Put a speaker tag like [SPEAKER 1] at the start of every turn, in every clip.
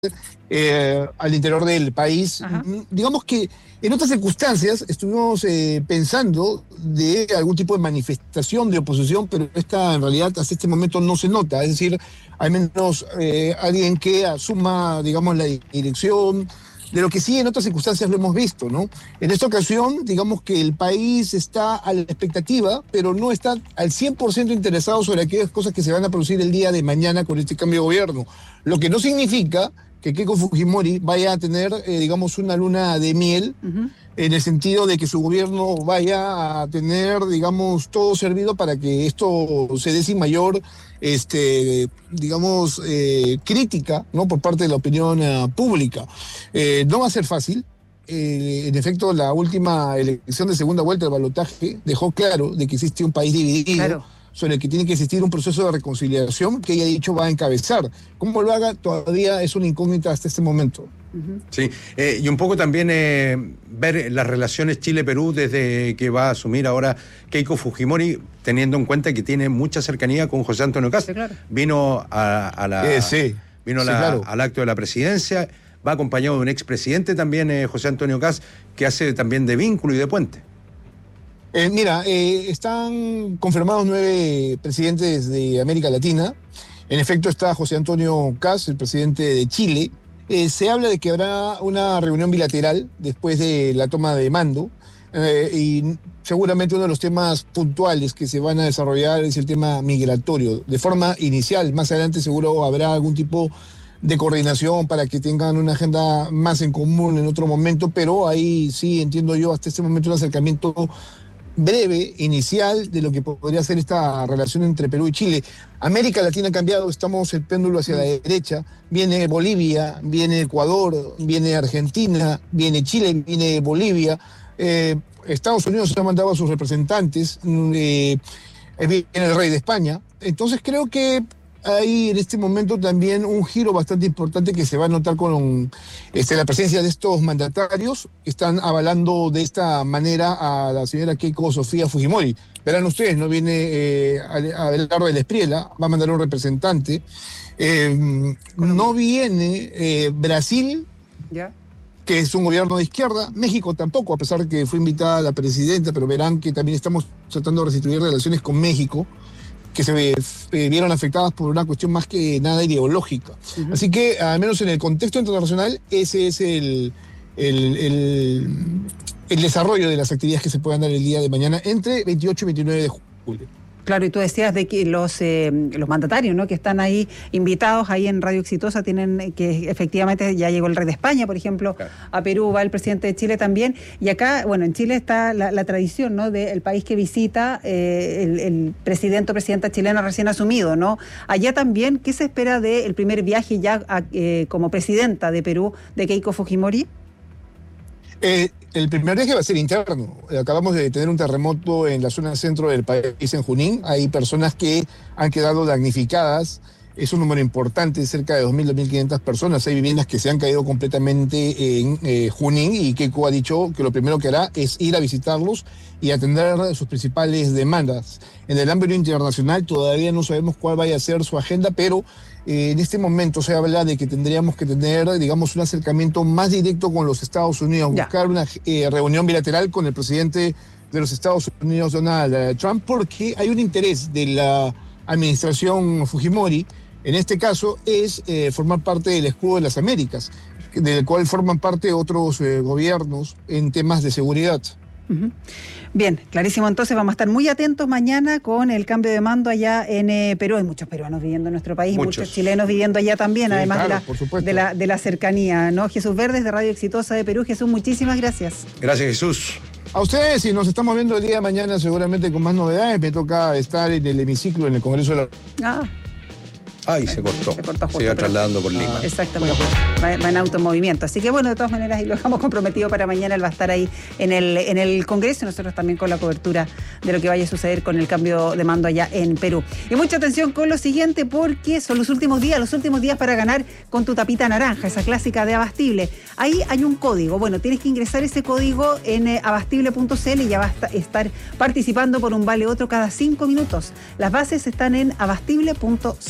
[SPEAKER 1] al interior del país.
[SPEAKER 2] Ajá.
[SPEAKER 1] Digamos que en otras circunstancias estuvimos pensando de algún tipo de manifestación de oposición, pero esta en realidad hasta este momento no se nota. Es decir, al menos alguien que asuma, digamos, la dirección de lo que sí en otras circunstancias lo hemos visto, ¿no? En esta ocasión, digamos que el país está a la expectativa, pero no está al 100% interesado sobre aquellas cosas que se van a producir el día de mañana con este cambio de gobierno. Lo que no significa que Keiko Fujimori vaya a tener, digamos, una luna de miel, en el sentido de que su gobierno vaya a tener, digamos, todo servido para que esto se dé sin mayor, digamos, crítica, ¿no?, por parte de la opinión pública. No va a ser fácil. En efecto, la última elección de segunda vuelta del balotaje dejó claro de que existe un país dividido.
[SPEAKER 2] Claro.
[SPEAKER 1] Sobre el que tiene que existir un proceso de reconciliación que ella ha dicho va a encabezar. ¿Cómo lo haga? Todavía es una incógnita hasta este momento.
[SPEAKER 3] Sí, y un poco también ver las relaciones Chile-Perú desde que va a asumir ahora Keiko Fujimori, teniendo en cuenta que tiene mucha cercanía con José Antonio Kast.
[SPEAKER 2] Sí, claro.
[SPEAKER 3] Vino
[SPEAKER 1] claro.
[SPEAKER 3] al acto de la presidencia, va acompañado de un expresidente también, José Antonio Kast, que hace también de vínculo y de puente.
[SPEAKER 1] Están confirmados 9 presidentes de América Latina. En efecto, está José Antonio Kast, el presidente de Chile. Se habla de que habrá una reunión bilateral después de la toma de mando, y seguramente uno de los temas puntuales que se van a desarrollar es el tema migratorio. De forma inicial, más adelante seguro habrá algún tipo de coordinación para que tengan una agenda más en común en otro momento, pero ahí sí entiendo yo hasta este momento un acercamiento breve, inicial, de lo que podría ser esta relación entre Perú y Chile. América Latina ha cambiado, estamos el péndulo hacia la derecha, viene Bolivia, viene Ecuador, viene Argentina, viene Chile, viene Bolivia, Estados Unidos ha mandado a sus representantes, viene el rey de España. Entonces creo que hay en este momento también un giro bastante importante que se va a notar con la presencia de estos mandatarios que están avalando de esta manera a la señora Keiko Sofía Fujimori. Verán ustedes, no viene Abelardo del Espriella, va a mandar un representante. No viene Brasil,
[SPEAKER 2] ¿Ya?
[SPEAKER 1] que es un gobierno de izquierda. México tampoco, a pesar de que fue invitada la presidenta, pero verán que también estamos tratando de restituir relaciones con México, que se vieron afectadas por una cuestión más que nada ideológica. Así que, al menos en el contexto internacional, ese es el desarrollo de las actividades que se puedan dar el día de mañana entre 28 y 29 de julio.
[SPEAKER 2] Claro, y tú decías de que los mandatarios, ¿no?, que están ahí invitados ahí en Radio Exitosa, tienen que efectivamente ya llegó el rey de España, por ejemplo, claro. A Perú va el presidente de Chile también, y acá, bueno, en Chile está la tradición, ¿no?, del país que visita el presidente o presidenta chilena recién asumido, ¿no? Allá también, ¿qué se espera del primer viaje ya como presidenta de Perú de Keiko Fujimori?
[SPEAKER 1] El primer viaje va a ser interno. Acabamos de tener un terremoto en la zona centro del país, en Junín. Hay personas que han quedado damnificadas. Es un número importante, cerca de 2.000, 2.500 personas. Hay viviendas que se han caído completamente en Junín, y Keiko ha dicho que lo primero que hará es ir a visitarlos y atender sus principales demandas. En el ámbito internacional todavía no sabemos cuál vaya a ser su agenda, pero en este momento se habla de que tendríamos que tener, digamos, un acercamiento más directo con los Estados Unidos, buscar una reunión bilateral con el presidente de los Estados Unidos, Donald Trump, porque hay un interés de la administración Fujimori, en este caso, es formar parte del escudo de las Américas, del cual forman parte otros gobiernos en temas de seguridad.
[SPEAKER 2] Bien, clarísimo. Entonces vamos a estar muy atentos mañana con el cambio de mando allá en Perú. Hay muchos peruanos viviendo en nuestro país, muchos chilenos viviendo allá también, sí, además, claro, de la cercanía, ¿no? Jesús Verdes, de Radio Exitosa de Perú. Jesús, muchísimas gracias.
[SPEAKER 3] Gracias, Jesús.
[SPEAKER 1] A ustedes, y nos estamos viendo el día de mañana seguramente con más novedades. Me toca estar en el hemiciclo en el Congreso de la...
[SPEAKER 3] Ay, se cortó. Se iba trasladando por Lima.
[SPEAKER 2] Exactamente. Va en automovimiento. Así que bueno, de todas maneras, y lo dejamos comprometido para mañana. Él va a estar ahí en el Congreso, y nosotros también con la cobertura de lo que vaya a suceder con el cambio de mando allá en Perú. Y mucha atención con lo siguiente, porque son los últimos días para ganar con tu tapita naranja, esa clásica de Abastible. Ahí hay un código. Bueno, tienes que ingresar ese código en abastible.cl y ya va a estar participando por un vale otro cada 5 minutos. Las bases están en abastible.cl.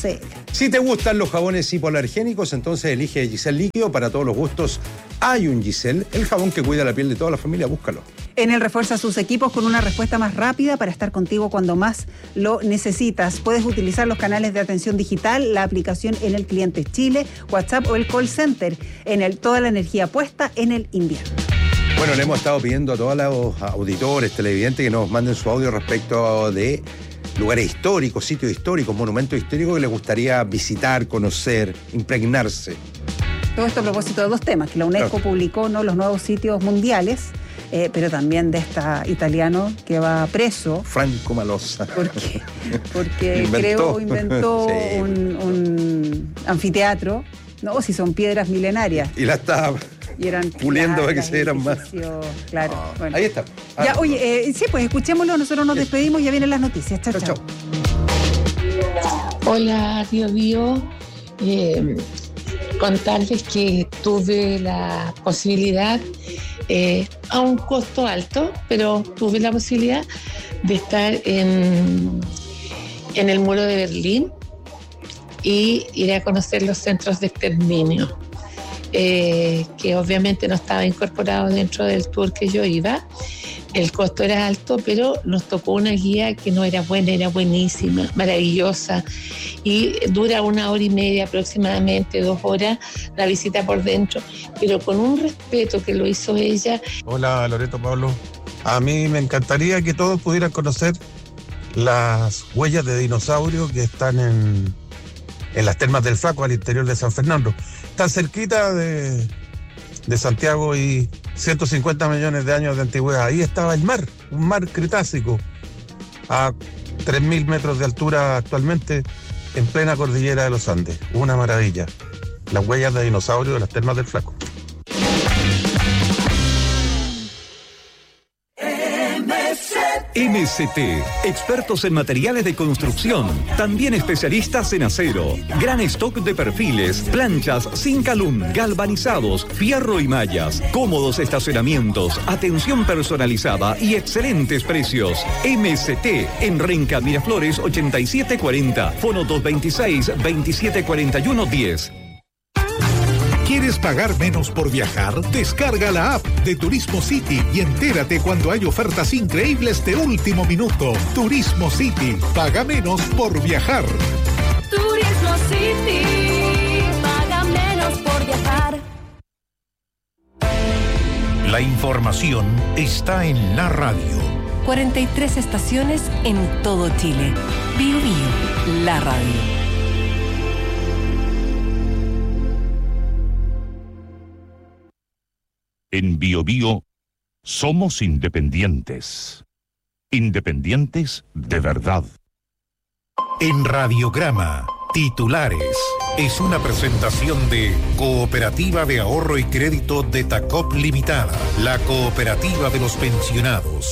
[SPEAKER 3] Si te gustan los jabones hipoalergénicos, entonces elige Giselle Líquido. Para todos los gustos hay un Giselle, el jabón que cuida la piel de toda la familia. Búscalo.
[SPEAKER 2] Enel refuerza sus equipos con una respuesta más rápida para estar contigo cuando más lo necesitas. Puedes utilizar los canales de atención digital, la aplicación Enel Clientes Chile, WhatsApp o el call center. Enel, toda la energía puesta en el invierno.
[SPEAKER 3] Bueno, le hemos estado pidiendo a todos los auditores, televidentes, que nos manden su audio respecto de lugares históricos, sitios históricos, monumentos históricos que les gustaría visitar, conocer, impregnarse.
[SPEAKER 2] Todo esto a propósito de dos temas, que la UNESCO publicó, ¿no?, los nuevos sitios mundiales, pero también de este italiano que va preso.
[SPEAKER 3] Franco Malossa.
[SPEAKER 2] Porque inventó sí, un anfiteatro, ¿no? Si son piedras milenarias.
[SPEAKER 3] Y la estaba puliendo para que se vieran más.
[SPEAKER 2] Claro. Bueno.
[SPEAKER 3] Ahí está.
[SPEAKER 2] Ya, oye, sí, pues escuchémoslo, nosotros nos despedimos, ya vienen las noticias. Chao, chao.
[SPEAKER 4] Hola, Bio. Contarles que tuve la posibilidad, a un costo alto, pero tuve la posibilidad de estar en el muro de Berlín y ir a conocer los centros de exterminio, que obviamente no estaba incorporado dentro del tour que yo iba. El costo era alto, pero nos tocó una guía que no era buena, era buenísima, maravillosa, y dura 1 hora y media aproximadamente, 2 horas la visita por dentro, pero con un respeto que lo hizo ella.
[SPEAKER 5] Hola, Loreto, Pablo. A mí me encantaría que todos pudieran conocer las huellas de dinosaurio que están en las termas del Flaco, al interior de San Fernando. Están cerquita de Santiago y 150 millones de años de antigüedad. Ahí estaba el mar, un mar cretácico, a 3.000 metros de altura actualmente, en plena cordillera de los Andes. Una maravilla. Las huellas de dinosaurio de las termas del Flaco.
[SPEAKER 6] MST, expertos en materiales de construcción, también especialistas en acero, gran stock de perfiles, planchas, Zinc-Alum, galvanizados, fierro y mallas, cómodos estacionamientos, atención personalizada y excelentes precios. MST en Renca Miraflores 8740, fono 226-2741-10.
[SPEAKER 7] ¿Quieres pagar menos por viajar? Descarga la app de Turismo City y entérate cuando hay ofertas increíbles de último minuto. Turismo City, paga menos por viajar.
[SPEAKER 8] Turismo City, paga menos por viajar.
[SPEAKER 7] La información está en la radio.
[SPEAKER 9] 43 estaciones en todo Chile. Bio Bio, la radio.
[SPEAKER 10] En Bio Bio somos independientes. Independientes de verdad.
[SPEAKER 7] En Radiograma, titulares. Es una presentación de Cooperativa de Ahorro y Crédito de Tacop Limitada, la cooperativa de los pensionados.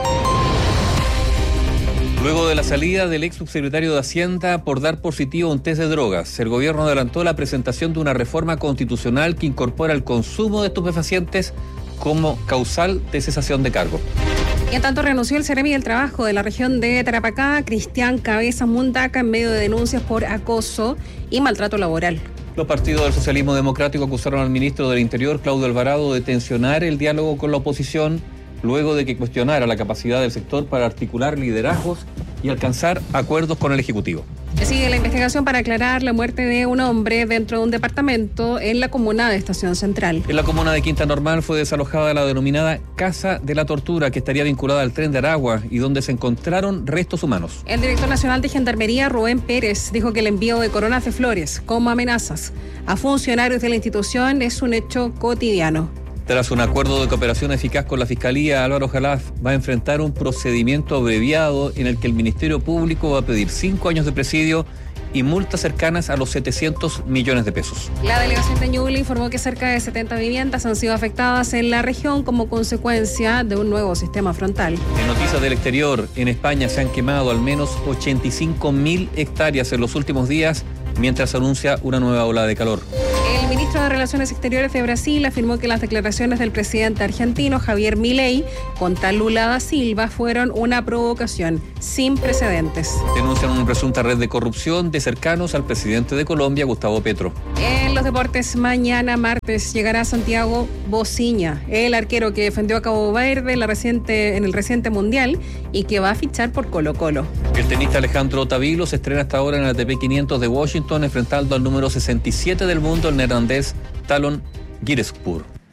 [SPEAKER 11] Luego de la salida del ex subsecretario de Hacienda por dar positivo un test de drogas, el gobierno adelantó la presentación de una reforma constitucional que incorpora el consumo de estupefacientes como causal de cesación de cargo.
[SPEAKER 12] Y en tanto renunció el Seremi del Trabajo de la región de Tarapacá, Cristian Cabezas Mundaca, en medio de denuncias por acoso y maltrato laboral.
[SPEAKER 11] Los partidos del socialismo democrático acusaron al ministro del Interior, Claudio Alvarado, de tensionar el diálogo con la oposición, luego de que cuestionara la capacidad del sector para articular liderazgos y alcanzar acuerdos con el Ejecutivo.
[SPEAKER 12] Sigue la investigación para aclarar la muerte de un hombre dentro de un departamento en la comuna de Estación Central.
[SPEAKER 11] En la comuna de Quinta Normal fue desalojada la denominada Casa de la Tortura, que estaría vinculada al tren de Aragua y donde se encontraron restos humanos.
[SPEAKER 12] El director nacional de Gendarmería, Rubén Pérez, dijo que el envío de coronas de flores como amenazas a funcionarios de la institución es un hecho cotidiano.
[SPEAKER 11] Tras un acuerdo de cooperación eficaz con la Fiscalía, Álvaro Jalaf va a enfrentar un procedimiento abreviado en el que el Ministerio Público va a pedir 5 años de presidio y multas cercanas a los 700 millones de pesos.
[SPEAKER 12] La delegación de Ñuble informó que cerca de 70 viviendas han sido afectadas en la región como consecuencia de un nuevo sistema frontal.
[SPEAKER 11] En noticias del exterior, en España se han quemado al menos 85.000 hectáreas en los últimos días, mientras se anuncia una nueva ola de calor.
[SPEAKER 12] El ministro ministro de Relaciones Exteriores de Brasil afirmó que las declaraciones del presidente argentino Javier Milei contra Lula da Silva fueron una provocación sin precedentes.
[SPEAKER 11] Denuncian una presunta red de corrupción de cercanos al presidente de Colombia, Gustavo Petro.
[SPEAKER 12] En los deportes, mañana martes llegará a Santiago Bociña, el arquero que defendió a Cabo Verde en el reciente mundial y que va a fichar por Colo-Colo.
[SPEAKER 11] El tenista Alejandro Tavilo se estrena hasta ahora en el ATP 500 de Washington, enfrentando al número 67 del mundo, el neerlandés Talon Gierespur.